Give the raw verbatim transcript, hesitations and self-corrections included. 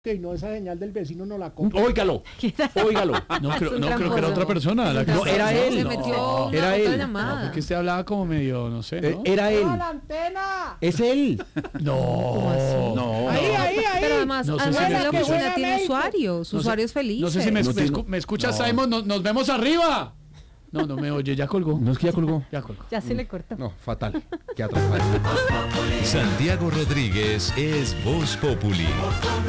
y no esa señal del vecino no la compra. Óigalo, óigalo. No, creo, Es un no creo que era tramposo. otra persona. La que No, era él. Se No, metió una era otra él. No, llamada. porque usted hablaba como medio, no sé, Eh, ¿no? era él. ¡Ah, la antena! Es él. ¿Cómo así? No, No. Ahí, ahí, ahí. Pero además, No sé además si la me oficina escucha. tiene México. usuarios, No sé- usuarios felices. No sé si me, No me tiene- escu- me escucha no. Simon, nos, nos vemos arriba. No, no me oye, ya colgó. No es que ya colgó. Ya colgó. Ya se le cortó. No, fatal. Qué atrapado. Santiago Rodríguez es Voz Populi.